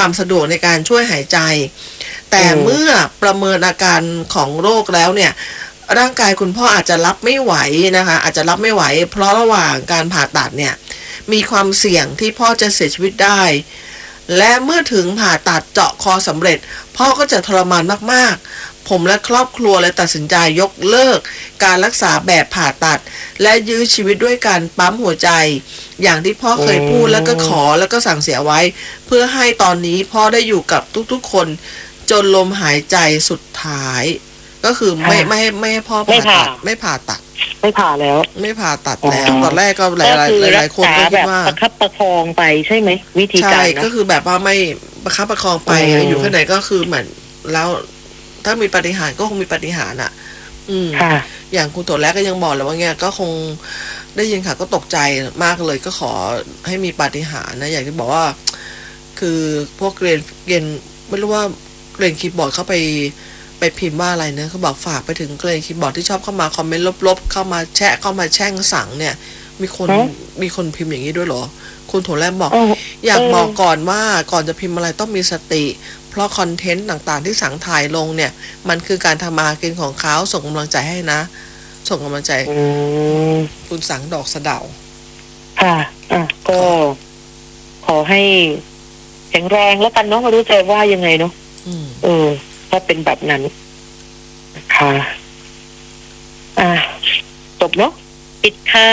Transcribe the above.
ความสะดวกในการช่วยหายใจแต่เมื่อประเมินอาการของโรคแล้วเนี่ยร่างกายคุณพ่ออาจจะรับไม่ไหวนะคะอาจจะรับไม่ไหวเพราะระหว่างการผ่าตัดเนี่ยมีความเสี่ยงที่พ่อจะเสียชีวิตได้และเมื่อถึงผ่าตัดเจาะคอสำเร็จพ่อก็จะทรมานมากๆผมและครอบครัวเลยตัดสินใจยกเลิกการรักษาแบบผ่าตัดและยื้อชีวิตด้วยการปั๊มหัวใจอย่างที่พ่อเคยพูดแล้วก็ขอแล้วก็สั่งเสียไว้เพื่อให้ตอนนี้พ่อได้อยู่กับทุกๆคนจนลมหายใจสุดท้ายก็คือไม่ให้พ่อผ่าตัดไม่ผ่าตัดไม่ผ่าแล้วไม่ผ่าตัดแล้วตอนแรกก็หลายคนก็คิดว่าประคับประคองไปใช่ไหมวิธีการใช่ก็คือแบบว่าไม่ประคับประคองไปอยู่ข้างในก็คือเหมือนแล้วถ้ามีปาฏิหาริย์ก็คงมีปาฏิหาริย์อ่ะอย่างคุณตัวแรกก็ยังบอกเลยว่าเงี้ยก็คงได้ยินค่ะก็ตกใจมากเลยก็ขอให้มีปาฏิหาริย์นะอยากจะบอกว่าคือพวกเรียนไม่รู้ว่าเรียนคีย์บอร์ดเข้าไปพิมพ์ว่าอะไรนะเขาบอกฝากไปถึงเกรนคีย์บอร์ดที่ชอบเข้ามาคอมเมนต์ลบๆเข้ามาแชะเข้ามาแช่งสั่งเนี่ยมีคนพิมพ์อย่างนี้ด้วยเหรอคุณโถแรมบอกอยากบอกก่อนว่าก่อนจะพิมพ์อะไรต้องมีสติเพราะคอนเทนต์ต่างๆที่สั่งถ่ายลงเนี่ยมันคือการทำมากินของเขาส่งกำลังใจให้นะส่งกำลังใจคุณสังดอกสะเดาค่ะก็ขอให้แข็งแรงแล้วกันเนาะไม่รู้จะว่ายังไงเนาะถ้าเป็นแบบนั้นค่ะจบเนาะปิดค่ะ